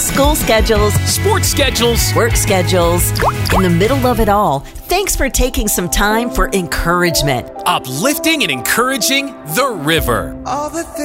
School schedules, sports schedules, work schedules. In the middle of it all, thanks for taking some time for encouragement. uplifting and encouraging the river. All the things